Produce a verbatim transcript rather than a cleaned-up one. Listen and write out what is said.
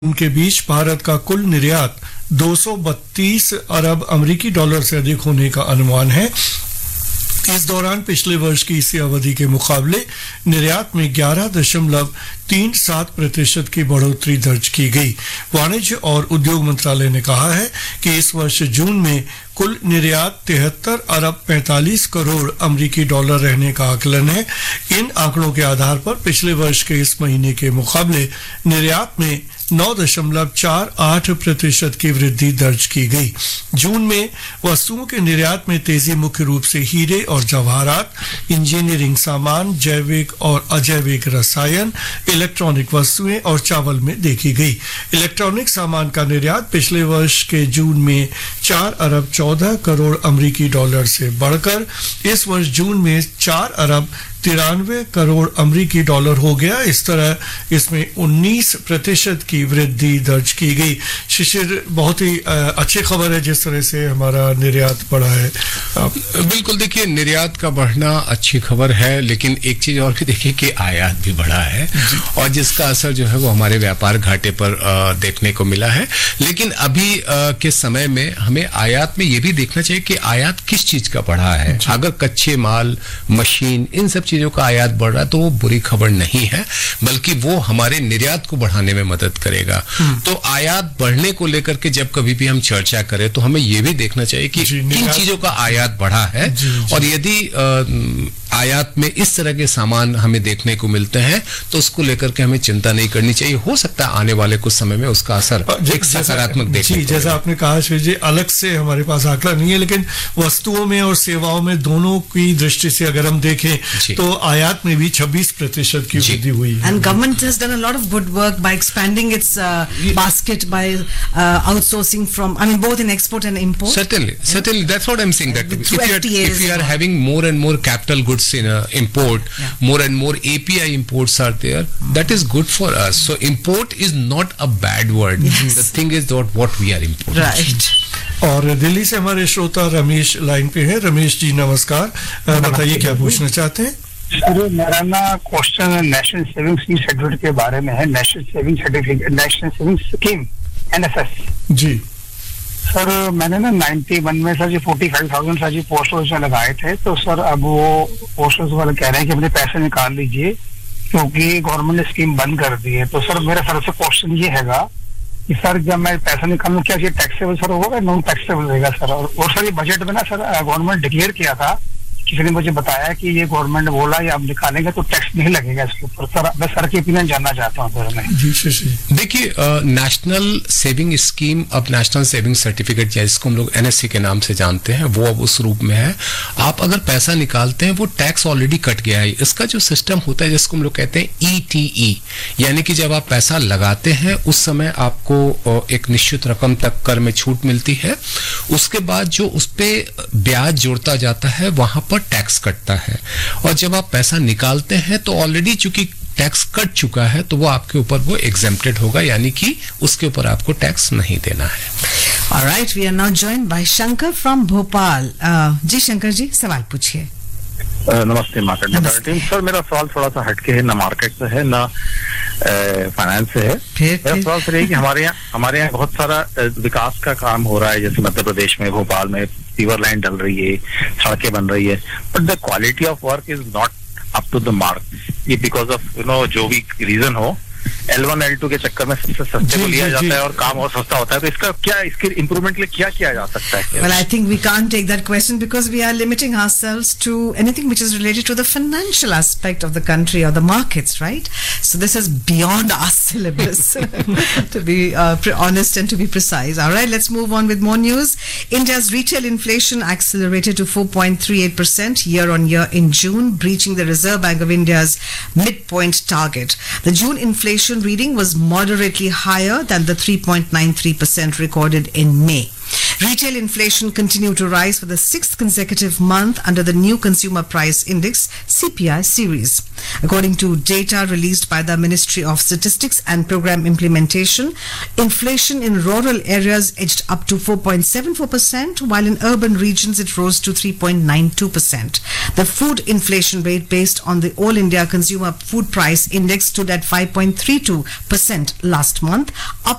उनके बीच भारत का कुल निर्यात दो सौ बत्तीस अरब अमेरिकी डॉलर से अधिक होने का अनुमान है। इस दौरान पिछले वर्ष की इसी अवधि के मुकाबले निर्यात में ग्यारह दशमलव तीन सात प्रतिशत की बढ़ोतरी दर्ज की गई। वाणिज्य और उद्योग मंत्रालय ने कहा है कि इस वर्ष जून में कुल निर्यात तिहत्तर अरब पैंतालीस करोड़ अमेरिकी डॉलर रहने का आकलन है। इन आंकड़ों के आधार पर पिछले वर्ष के इस महीने के मुकाबले निर्यात में नौ दशमलव चार आठ प्रतिशत की वृद्धि दर्ज की गई। जून में वस्तुओं के निर्यात में तेजी मुख्य रूप से हीरे और जवाहरात, इंजीनियरिंग सामान, जैविक और अजैविक रसायन, इलेक्ट्रॉनिक वस्तुएं और चावल में देखी गई। इलेक्ट्रॉनिक सामान का निर्यात पिछले वर्ष के जून में चार अरब चौदह करोड़ अमेरिकी डॉलर से बढ़कर इस वर्ष जून में चार अरब तिरानवे करोड़ अमेरिकी डॉलर हो गया। इस तरह इसमें उन्नीस प्रतिशत की वृद्धि दर्ज की गई। शिशिर, बहुत ही अच्छी खबर है जिस तरह से हमारा निर्यात बढ़ा है। बिल्कुल, देखिए निर्यात का बढ़ना अच्छी खबर है, लेकिन एक चीज और भी देखिए कि आयात भी बढ़ा है और जिसका असर जो है वो हमारे व्यापार घाटे पर देखने को मिला है। लेकिन अभी के समय में हमें आयात में ये भी देखना चाहिए कि आयात किस चीज का बढ़ा है। अगर कच्चे माल, मशीन, इन सब चीजों का आयात बढ़ रहा है तो वो बुरी खबर नहीं है, बल्कि वो हमारे निर्यात को बढ़ाने में मदद करेगा। तो आयात बढ़ने को लेकर के जब कभी भी हम चर्चा करें तो हमें ये भी देखना चाहिए कि किन चीजों का आयात बढ़ा है। जी, जी। और यदि आयात में इस तरह के सामान हमें देखने को मिलते हैं तो उसको लेकर के हमें चिंता नहीं करनी चाहिए। हो सकता है आने वाले कुछ समय में उसका असर एक सकारात्मक देखने को। जैसा आपने कहा श्री जी, अलग से हमारे पास आंकड़ा नहीं है, लेकिन वस्तुओं में और सेवाओं में दोनों की दृष्टि से अगर हम देखें तो आयात में भी छब्बीस प्रतिशत की वृद्धि हुई है। And government has done a lot of good work by expanding its uh, basket, by uh, outsourcing from, I mean, both in export and import. Certainly, yeah. certainly. That's what I'm saying. That if you are, if you are having more and more capital goods in uh, import, yeah. more and more A P I imports are there. Mm. That is good for us. So import is not a bad word. Yes. The thing is not what we are importing. Right. और दिल्ली से हमारे श्रोता Ramesh line पे हैं। रमेश जी नमस्कार, बताइए क्या पूछना चाहते हैं? सर, मेरा ना क्वेश्चन नेशनल सेविंग सर्टिफिकेट के बारे में है। National saving certificate, national saving scheme, N S S. जी सर, मैंने ना इक्यानवे में सर जी फोर्टी फाइव थाउजेंड सर जी पोस्ट ऑफिस में लगाए थे। तो सर अब वो पोस्ट ऑफिस वाले कह रहे हैं कि अपने पैसे निकाल लीजिए क्योंकि गवर्नमेंट ने स्कीम बंद कर दी है। तो सर मेरा सर से क्वेश्चन ये हैगा कि सर जब मैं पैसा निकालूं क्या ये टैक्सेबल सर होगा, नॉन टैक्सेबल रहेगा सर? और, और सर ये बजट में ना सर गवर्नमेंट डिक्लेयर किया था, किसी ने मुझे बताया कि ये गवर्नमेंट बोला ये आप निकालेंगे तो टैक्स नहीं लगेगा इसके ऊपर। सर मैं सर की ओपिनियन जानना चाहता हूँ सर मैं। देखिए, नेशनल सेविंग स्कीम अब नेशनल सेविंग सर्टिफिकेट जिसको हम लोग एन एस सी के नाम से जानते हैं वो अब उस रूप में है। आप अगर पैसा निकालते हैं वो टैक्स ऑलरेडी कट गया है। इसका जो सिस्टम होता है जिसको हम लोग कहते हैं ई टी ई, यानी कि जब आप पैसा लगाते हैं उस समय आपको एक निश्चित रकम तक कर में छूट मिलती है। उसके बाद जो उस पर ब्याज जोड़ता जाता है वहां पर टैक्स कटता है, और जब आप पैसा निकालते हैं तो ऑलरेडी चूंकि टैक्स कट चुका है तो वो आपके ऊपर वो एग्जेम्प्टेड होगा, यानी कि उसके ऊपर आपको टैक्स नहीं देना है। All right, we are now joined by Shankar from Bhopal. uh, जी शंकर जी, सवाल पूछिए। uh, नमस्ते मार्केट टीम। सर मेरा सवाल थोड़ा सा हटके है, ना मार्केट से है ना फाइनेंस से है। मेरा सवाल सर है कि हमारे यहाँ हमारे यहाँ बहुत सारा विकास का काम हो रहा है, जैसे मध्य प्रदेश में भोपाल में सीवर लाइन डल रही है, सड़कें बन रही है, but the quality of work is not up to the mark. ये बिकॉज ऑफ यू नो जो भी रीजन हो, एल वन एल टू के चक्कर में सबसे सस्ते को लिया जाता है और काम और सस्ता होता है। तो इसका क्या, इसके इम्प्रूवमेंट के लिए क्या किया जा सकता है? Well, I think we can't take that question because we are limiting ourselves to anything which is related to the financial aspect of the country or the markets, right? So this is beyond our syllabus, to be uh, honest and to be precise. All right, let's move on with more news. India's retail inflation accelerated to four point three eight percent year on year in June, breaching the Reserve Bank of India's midpoint target. The June inflation reading was moderately higher than the three point nine three percent recorded in May. Retail inflation continued to rise for the sixth consecutive month under the new Consumer Price Index C P I series. According to data released by the Ministry of Statistics and Program Implementation, inflation in rural areas edged up to four point seven four percent, while in urban regions it rose to three point nine two percent. The food inflation rate based on the All India Consumer Food Price Index stood at five point three two percent last month, up